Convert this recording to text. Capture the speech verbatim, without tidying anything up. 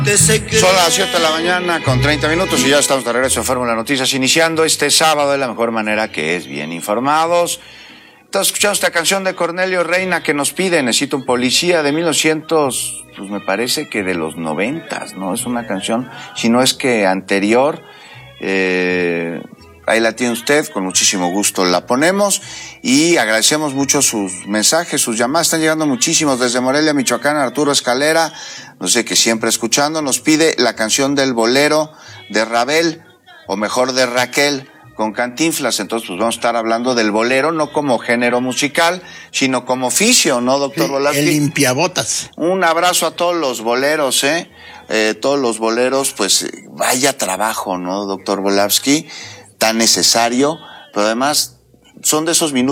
Son las siete de la mañana con treinta minutos y ya estamos de regreso en Fórmula Noticias, iniciando este sábado de la mejor manera, que es bien informados. Estamos escuchando esta canción de Cornelio Reina que nos pide Necesito un policía, de mil novecientos, pues me parece que de los noventas, ¿no? Es una canción, si no es que anterior. eh... Ahí la tiene usted, con muchísimo gusto la ponemos y agradecemos mucho sus mensajes, sus llamadas. Están llegando muchísimos desde Morelia, Michoacán. Arturo Escalera, no sé, que siempre escuchando, nos pide la canción del bolero de Rabel, o mejor de Raquel, con Cantinflas. Entonces pues vamos a estar hablando del bolero, no como género musical, sino como oficio, ¿no, doctor Sí, Volavsky? El limpiabotas. Un abrazo a todos los boleros, ¿eh? eh todos los boleros, pues vaya trabajo, ¿no, doctor Volavsky? Tan necesario, pero además son de esos minutos